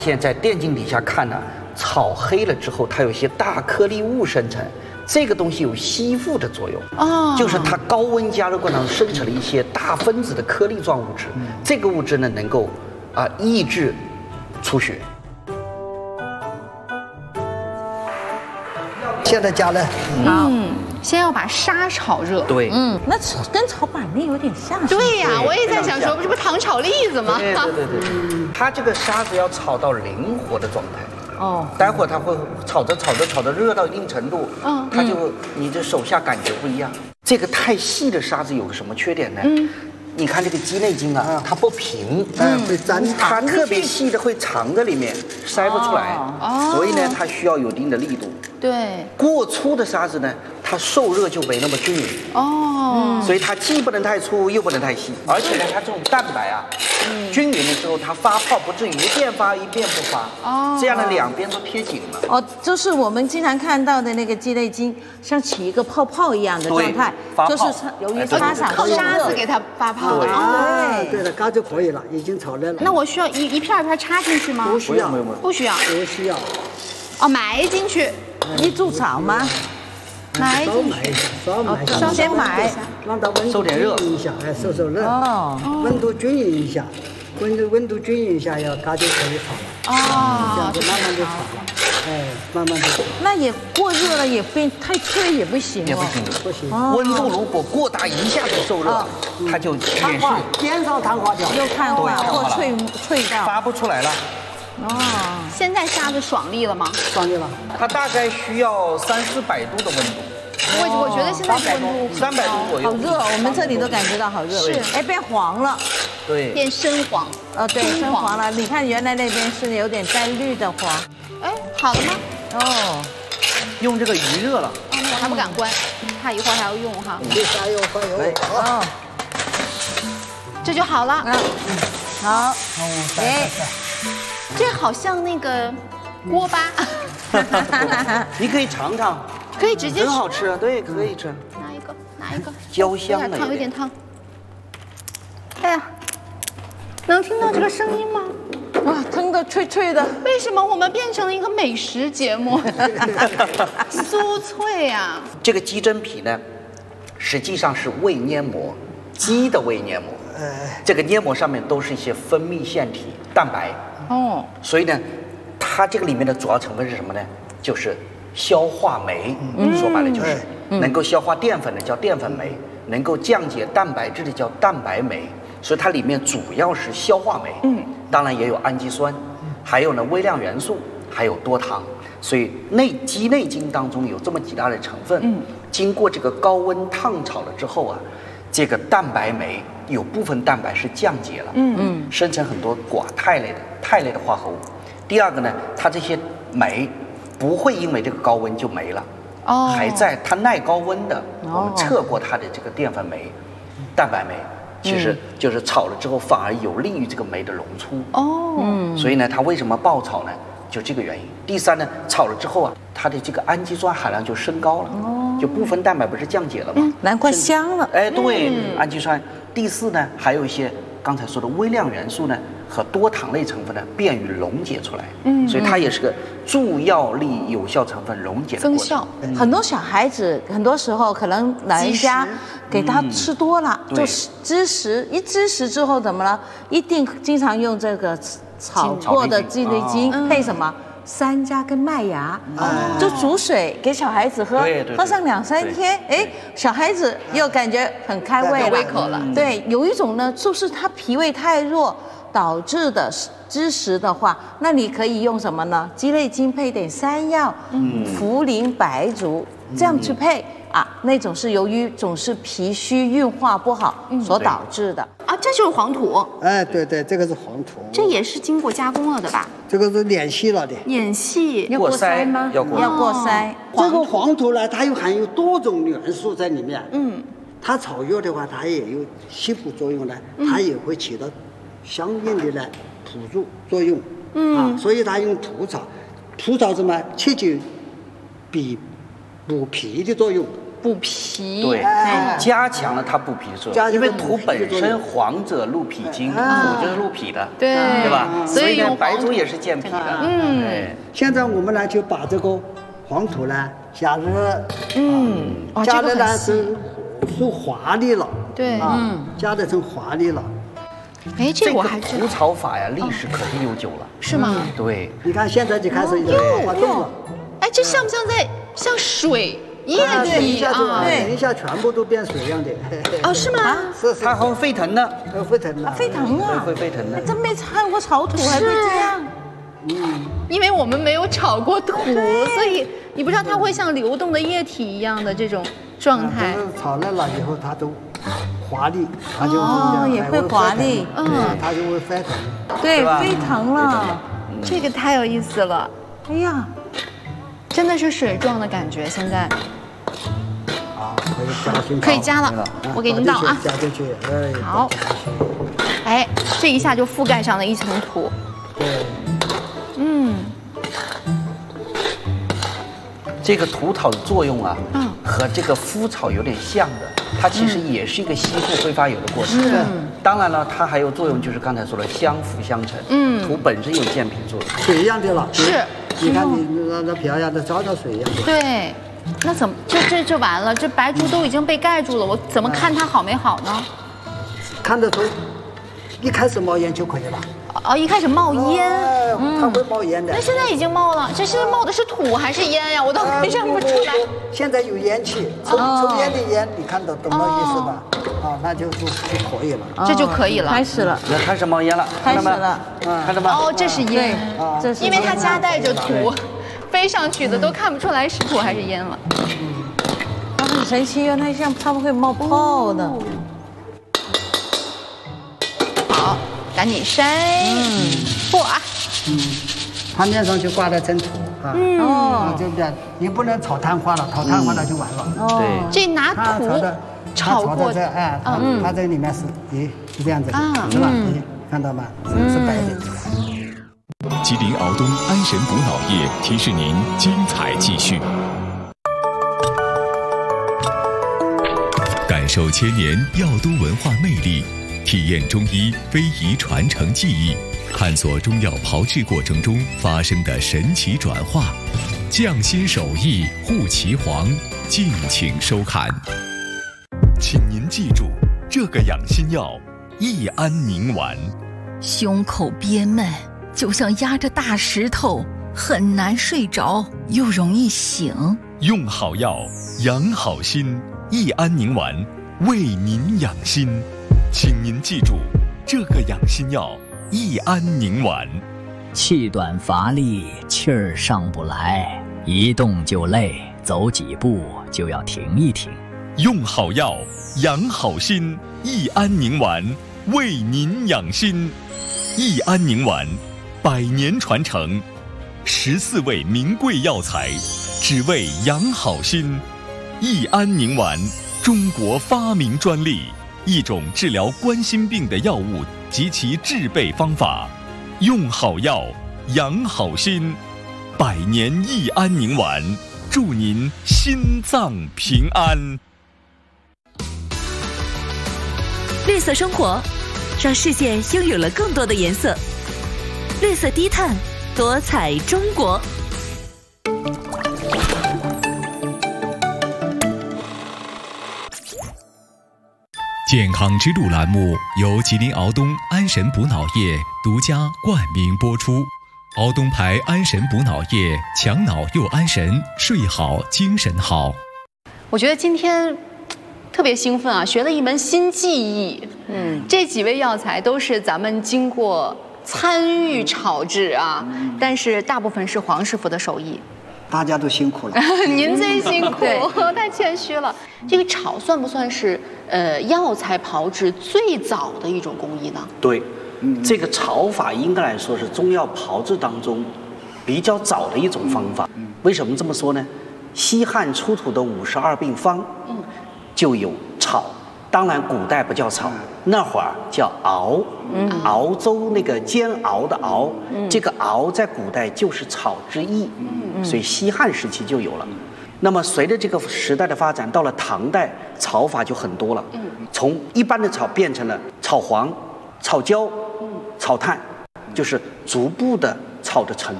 现在电镜底下看呢，炒黑了之后，它有一些大颗粒物生成，这个东西有吸附的作用就是它高温加热过程中生成了一些大分子的颗粒状物质，这个物质呢能够抑制出血。 现在加了， 先要把沙炒热。 对， 那跟炒板栗有点像。 对呀，我也在想说，这不糖炒栗子吗？ 对，它这个沙子要炒到灵活的状态。待会儿它会炒着热到一定程度，它就你这手下感觉不一样。这个太细的沙子有个什么缺点呢？你看这个鸡内金啊，它不平， 会粘， 它特别细的会藏在里面，筛不出来，所以呢，它需要有一定的力度。 对， 过粗的沙子呢，它受热就没那么均匀。所以它既不能太粗，又不能太细，而且呢，它这种蛋白均匀的时候，它发泡不至于一边发一边不发。这样的两边都贴紧了。 就是我们经常看到的那个鸡内金，像起一个泡泡一样的状态，就是由于沙撒靠沙子给它发泡的。 对了，刚就可以了，已经炒热了。 那我需要一片一片插进去吗？ 不需要， 不需要。 不需要。 埋进去。 一柱炒吗？ 埋进去。 先埋， 让它温度均匀一下，受热。温度均匀一下，温度均匀一下，它就可以炒了。这样子慢慢就炒了，慢慢就。 那也过热了，也变太脆也不行也不行。温度如果过大，一下子受热，它就也是边上碳化掉， 又碳化或脆掉， 发不出来了。 现在沙子爽利了吗？ 爽利了。 它大概需要300-400度的温度。 我觉得现在温度 300度左右。 好热，我们这里都感觉到好热。 是， 变黄了。 对， 变深黄。 对，深黄了。你看原来那边是有点带绿的黄。 好了吗？ 用这个余热了。 我还不敢关，怕一会儿还要用哈。 别加油，加油。 这就好了。 好。 这好像那个锅巴。 你可以尝尝， 可以直接吃， 很好吃啊，对，可以吃。 拿一个， 焦香的， 有点烫。哎呀，能听到这个声音吗？ 哇，腾得脆脆的。 为什么我们变成了一个美食节目？酥脆啊！ 这个鸡胗皮呢，实际上是胃黏膜，鸡的胃黏膜。这个黏膜上面都是一些分泌腺体、蛋白。所以呢，它这个里面的主要成分是什么呢？就是消化酶。说白了就是能够消化淀粉的叫淀粉酶，能够降解蛋白质的叫蛋白酶。所以它里面主要是消化酶。当然也有氨基酸，还有呢微量元素，还有多糖。所以鸡内金当中有这么几大的成分。经过这个高温烫炒了之后啊，这个蛋白酶有部分蛋白是降解了，生成很多寡肽类的化合物。第二个呢，它这些酶不会因为这个高温就没了，还在，它耐高温的。我们测过它的这个淀粉酶、蛋白酶，其实就是炒了之后反而有利于这个酶的溶出。所以呢，它为什么爆炒呢？就这个原因。第三呢，炒了之后啊，它的这个氨基酸含量就升高了，就部分蛋白不是降解了吗？ 难怪香了。 对，氨基酸。第四呢，还有一些刚才说的微量元素呢和多糖类成分呢，便于溶解出来。所以它也是个助药力有效成分溶解的过程。 增效。 很多小孩子很多时候可能老人家给他吃多了，就知食之后怎么了？一定经常用这个炒过的鸡内金配什么？3加跟麦芽，就煮水给小孩子喝，喝上2-3天，小孩子又感觉很开胃了， 胃口了。 对，有一种呢，就是他脾胃太弱导致的知食的话，那你可以用什么呢？鸡内金配点山药、茯苓、白术，这样去配。那种是由于总是脾虚运化不好所导致的。 这就是黄土。 对，这个是黄土。 这也是经过加工了的吧？ 这个是碾细了的。 碾细要过筛吗？要过筛。 这个黄土呢，它又含有多种元素在里面。它炒热的话，它也有吸附作用呢，它也会起到相应的呢辅助作用。所以它用土炒，土炒什么？切紧补脾的作用。 补脾， 对，加强了它补脾的作用。因为土本身黄者入脾经，土就是入脾的，对吧？所以呢，白术也是健脾的。 现在我们呢就把这个黄土呢加热，加热呢是滑腻了，对，加热成滑腻了。 哎，这我还知道。土炒法呀，历史可是悠久了， 是吗？ 对， 你看现在就开始有滑动了。 哎，这像不像水液体啊？ 对，等一下全部都变水样的。 哦，是吗？ 是， 它还会沸腾呢， 沸腾了， 沸腾啊， 会沸腾的。 真没看过炒土还会这样。 因为我们没有炒过土，所以你不知道它会像流动的液体一样的这种状态。 炒热了以后，它都滑腻，它就也会滑腻， 它就会沸腾。 对，沸腾了， 这个太有意思了。哎呀，真的是水状的感觉。现在可以加了，我给您倒啊。 加进去， 好。哎，这一下就覆盖上了一层土。 对。 这个土炒的作用啊，和这个麸炒有点像的，它其实也是一个吸附挥发油的过程。当然了，它还有作用，就是刚才说的相辅相成。土本身有健脾作用。 水一样的了。 是。 你看你那瓢呀，都浇到水一样的。 对。那怎么这完了？这白术都已经被盖住了，我怎么看它好没好呢？ 看得出，一开始冒烟就可以了。 哦，一开始冒烟， 它会冒烟的。 那现在已经冒了，这是冒的是土还是烟呀？我都认不出来。 现在有烟气，抽烟的烟，你看懂那意思吧？那就可以了， 这就可以了， 开始了， 开始冒烟了， 开始了， 看到吗？ 哦，这是烟， 这是因为它夹带着土，飞上去的都看不出来是土还是烟了。 它很神奇哦，它像它们会冒泡的。 好，赶紧筛，破啊！ 它面上就挂了层土啊，就这样，你不能炒碳化了，炒碳化了就完了。 对， 这拿土炒过这，它这里面是这样子，是吧？看到吗？是白的。 吉林敖东安神补脑液提示您精彩继续。感受千年药都文化魅力，体验中医非遗传承技艺，探索中药炮制过程中发生的神奇转化，匠心手艺护岐黄，敬请收看。请您记住，这个养心药益安宁丸。 胸口憋闷，就像压着大石头，很难睡着，又容易醒。 用好药，养好心，益安宁丸为您养心。请您记住，这个养心药益安宁丸。 气短乏力，气儿上不来，一动就累，走几步就要停一停。 用好药，养好心，益安宁丸为您养心。益安宁丸100年传承，14味名贵药材，只为养好心。益安宁丸，中国发明专利，一种治疗冠心病的药物及其制备方法。用好药，养好心，100年益安宁丸，祝您心脏平安。 绿色生活，让世界拥有了更多的颜色。绿色低碳，多彩中国。 健康之路栏目由吉林敖东安神补脑液独家冠名播出。敖东牌安神补脑液，强脑又安神，睡好精神好。 我觉得今天特别兴奋啊，学了一门新技艺。这几味药材都是咱们经过参与炒制啊，但是大部分是黄师傅的手艺。 大家都辛苦了， 您最辛苦，太谦虚了。这个炒算不算是药材炮制最早的一种工艺呢？ 对，这个炒法应该来说是中药炮制当中比较早的一种方法。为什么这么说呢？西汉出土的52病方，就有炒。当然，古代不叫炒，那会儿叫熬。熬粥那个煎熬的熬，这个熬在古代就是炒之意，所以西汉时期就有了。 那么随着这个时代的发展，到了唐代，炒法就很多了。从一般的炒变成了炒黄、炒焦、炒炭，就是逐步的炒的成